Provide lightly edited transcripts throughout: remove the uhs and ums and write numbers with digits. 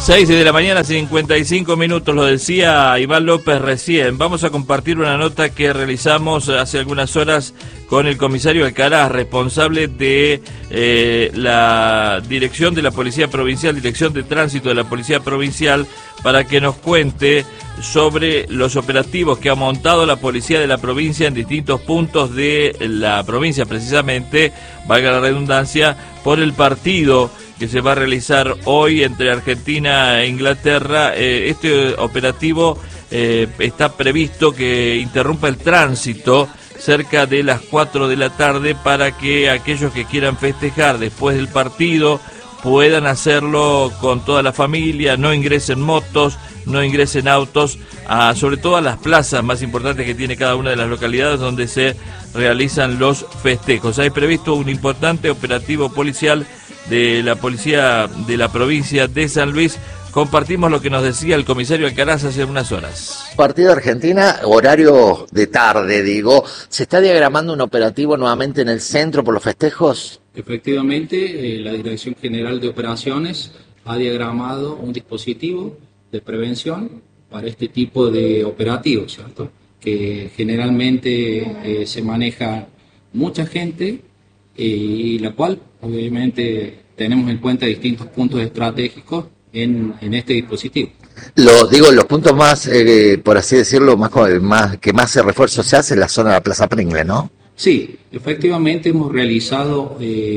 6 de la mañana, 55 minutos, lo decía Iván López recién. Vamos a compartir una nota que realizamos hace algunas horas con el comisario Alcaraz, responsable de la dirección de la Policía Provincial, Dirección de Tránsito de la Policía Provincial, para que nos cuente sobre los operativos que ha montado la Policía de la provincia en distintos puntos de la provincia, precisamente, valga la redundancia, por el partido que se va a realizar hoy entre Argentina e Inglaterra. Este operativo está previsto que interrumpa el tránsito cerca de las 4 de la tarde para que aquellos que quieran festejar después del partido puedan hacerlo con toda la familia, no ingresen motos, no ingresen autos, sobre todo a las plazas más importantes que tiene cada una de las localidades donde se realizan los festejos. Hay previsto un importante operativo policial de la policía de la provincia de San Luis. Compartimos lo que nos decía el comisario Alcaraz hace unas horas. Partido de Argentina, horario de tarde, digo. ¿Se está diagramando un operativo nuevamente en el centro por los festejos? Efectivamente, la Dirección General de Operaciones ha diagramado un dispositivo de prevención para este tipo de operativos, ¿cierto? Que generalmente se maneja mucha gente y la cual obviamente tenemos en cuenta distintos puntos estratégicos en este dispositivo. Los puntos más, por así decirlo, que más refuerzo se hace en la zona de la Plaza Pringles, ¿no? Sí, efectivamente hemos realizado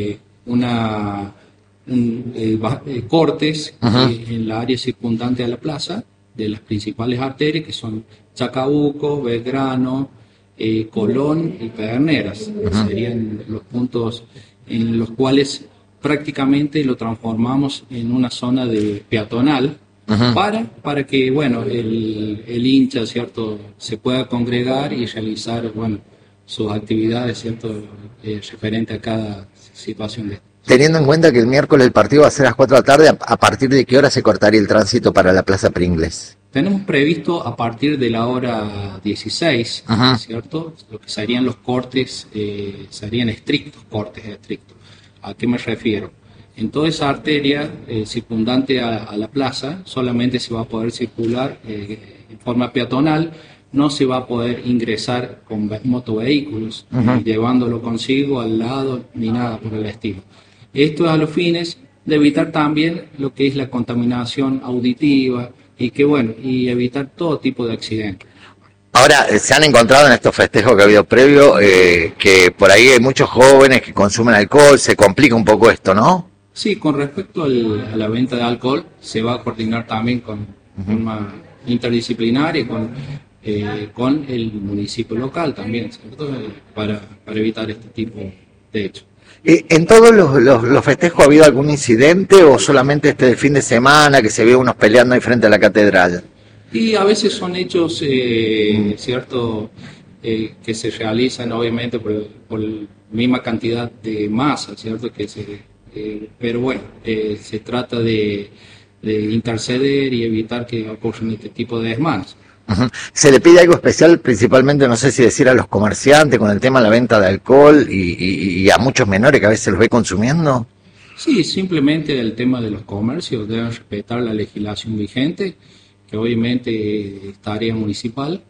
cortes en la área circundante a la plaza, de las principales arterias que son Chacabuco, Belgrano, Colón y Pederneras. Serían los puntos en los cuales prácticamente lo transformamos en una zona de peatonal para que el hincha, ¿cierto?, se pueda congregar y realizar sus actividades, ¿cierto?, referente a cada situación de esto. Teniendo en cuenta que el miércoles el partido va a ser a las 4 de la tarde, ¿a partir de qué hora se cortaría el tránsito para la Plaza Pringles? Tenemos previsto a partir de la hora 16, ¿cierto? Lo que serían los cortes, serían cortes estrictos. ¿A qué me refiero? En toda esa arteria circundante a la plaza solamente se va a poder circular en forma peatonal, no se va a poder ingresar con motovehículos, llevándolo consigo al lado, ni nada por el estilo. Esto es a los fines de evitar también lo que es la contaminación auditiva y evitar todo tipo de accidentes. Ahora, se han encontrado en estos festejos que ha habido previo que por ahí hay muchos jóvenes que consumen alcohol, se complica un poco esto, ¿no? Sí, con respecto a la venta de alcohol, se va a coordinar también con forma interdisciplinaria con el municipio local también, ¿cierto? Para evitar este tipo de hechos. ¿En todos los festejos ha habido algún incidente o solamente este fin de semana que se vio unos peleando ahí frente a la catedral? Y a veces son hechos, ¿cierto?, que se realizan obviamente por la misma cantidad de masa, ¿cierto? Pero se trata de interceder y evitar que ocurran este tipo de desmanes. ¿Se le pide algo especial, principalmente, no sé si decir a los comerciantes, con el tema de la venta de alcohol y a muchos menores que a veces los ve consumiendo? Sí, simplemente el tema de los comercios, deben respetar la legislación vigente, que obviamente es tarea municipal,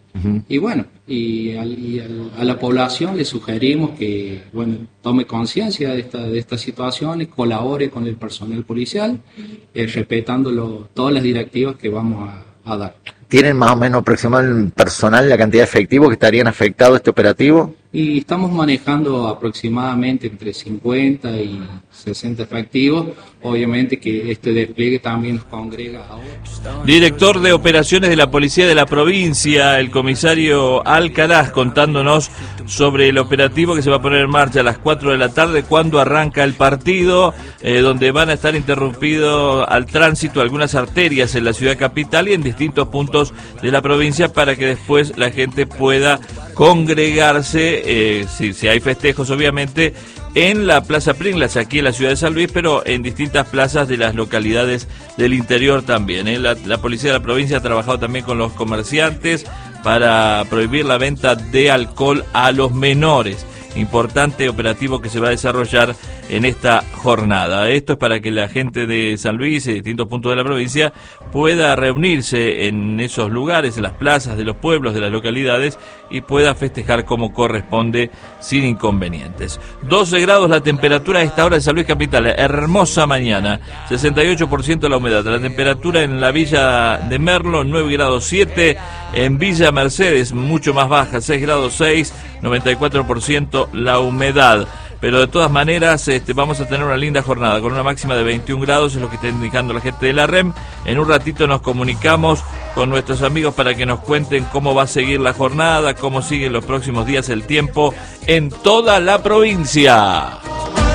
a la población le sugerimos que tome conciencia de esta situación y colabore con el personal policial, respetando todas las directivas que vamos a dar. ¿Tienen más o menos aproximado el personal, la cantidad de efectivos que estarían afectados a este operativo? Y estamos manejando aproximadamente entre 50 y 60 efectivos. Obviamente que este despliegue también nos congrega ahora. Director de Operaciones de la Policía de la Provincia, el comisario Alcaraz, contándonos sobre el operativo que se va a poner en marcha a las 4 de la tarde, cuando arranca el partido, donde van a estar interrumpidos al tránsito algunas arterias en la ciudad capital y en distintos puntos de la provincia para que después la gente pueda congregarse, si hay festejos obviamente, en la Plaza Pringles, aquí en la ciudad de San Luis, pero en distintas plazas de las localidades del interior también. La Policía de la Provincia ha trabajado también con los comerciantes para prohibir la venta de alcohol a los menores. importante operativo que se va a desarrollar en esta jornada. Esto es para que la gente de San Luis y de distintos puntos de la provincia pueda reunirse en esos lugares, en las plazas de los pueblos, de las localidades, y pueda festejar como corresponde sin inconvenientes. 12 grados la temperatura a esta hora de San Luis Capital, hermosa mañana, 68% la humedad. La temperatura en la Villa de Merlo, 9 grados 7, en Villa Mercedes, mucho más baja, 6 grados 6, 94% la humedad. Pero de todas maneras vamos a tener una linda jornada con una máxima de 21 grados, es lo que está indicando la gente de la REM. En un ratito nos comunicamos con nuestros amigos para que nos cuenten cómo va a seguir la jornada, cómo siguen los próximos días el tiempo en toda la provincia.